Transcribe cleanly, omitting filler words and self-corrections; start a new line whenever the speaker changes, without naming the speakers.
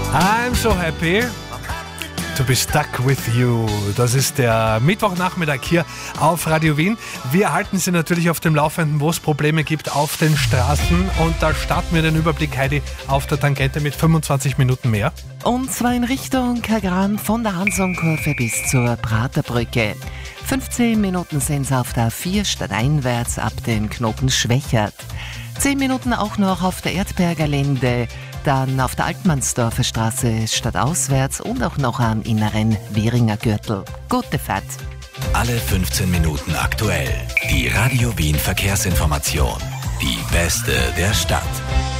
I'm so happy to be stuck with you. Das ist der Mittwochnachmittag hier auf Radio Wien. Wir halten Sie natürlich auf dem Laufenden, wo es Probleme gibt auf den Straßen. Und da starten wir den Überblick, Heidi, auf der Tangente mit 25 Minuten mehr.
Und zwar in Richtung Kagran von der Hansonkurve bis zur Praterbrücke. 15 Minuten sind es auf der A4 stadteinwärts ab dem Knoten Schwächert. 10 Minuten auch noch auf der Erdberger Linde, dann auf der Altmannsdorfer Straße stadtauswärts und auch noch am inneren Wieringer Gürtel. Gute Fahrt!
Alle 15 Minuten aktuell. Die Radio Wien Verkehrsinformation. Die beste der Stadt.